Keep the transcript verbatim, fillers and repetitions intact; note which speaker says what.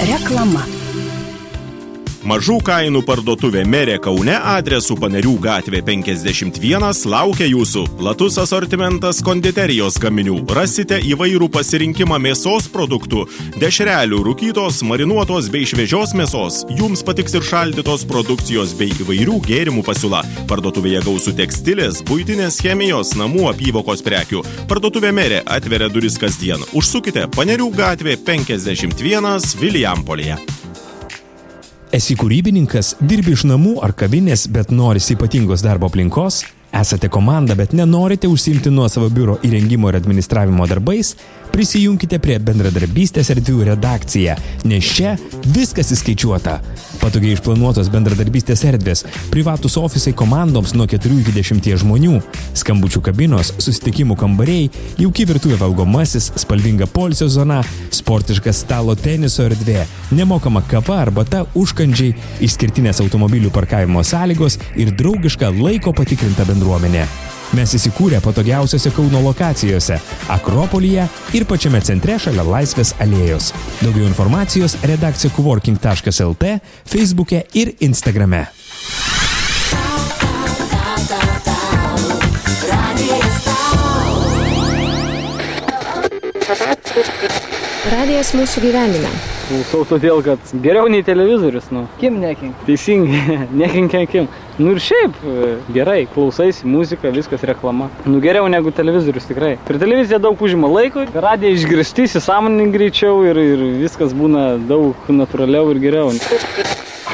Speaker 1: Reklama.
Speaker 2: Mažų kainų parduotuvė Merė Kaune adresu Panerių gatvė penkiasdešimt vienas laukia jūsų. Platus asortimentas konditerijos gaminių. Rasite įvairų pasirinkimą mėsos produktų, dešrelių, rūkytos, marinuotos bei šviežios mėsos. Jums patiks ir šaldytos produkcijos bei įvairių gėrimų pasiūla. Parduotuvėje gausų tekstilės, buitinės chemijos, namų apyvokos prekių. Parduotuvė Merė atveria duris kasdien. Užsukite Panerių gatvė penkiasdešimt vienas Vilijampolėje.
Speaker 3: Esi kūrybininkas, dirbi iš namų ar kavinės, bet norisi ypatingos darbo aplinkos? Esate komanda, bet nenorite užsiimti nuosavo biuro įrengimo ir administravimo darbais? Prisijunkite prie bendradarbystės erdvių redakciją, nes čia viskas įskaičiuota. Patogiai išplanuotos bendradarbystės erdvės, privatus ofisai komandoms nuo keturių iki dešimties žmonių, skambučių kabinos, susitikimų kambariai, jauki virtuvė valgomasis, spalvinga poilsio zona, sportiškas stalo teniso erdvė, nemokama kava, arbata, užkandžiai, išskirtinės automobilių parkavimo sąlygos ir draugiška laiko patikrinta bendruomenė. Mes įsikūrę patogiausiose Kauno lokacijose – Akropolyje ir pačiame centre šalia Laisvės alėjos. Daugiau informacijos redakcija coworking taškas lt, Facebook'e ir Instagrame.
Speaker 4: Radijas mūsų gyvenime.
Speaker 5: Klausau todėl, kad geriau nei televizorius, nu.
Speaker 6: Kim nekink?
Speaker 5: Teisingai, nekinkia kim. Nu ir šiaip, gerai, klausaisi muziką, viskas reklama. Nu geriau negu televizorius tikrai. Per televiziją daug užima laiko, per radiją išgirsti, įsisąmoninti greičiau ir, ir viskas būna daug natūraliau ir geriau.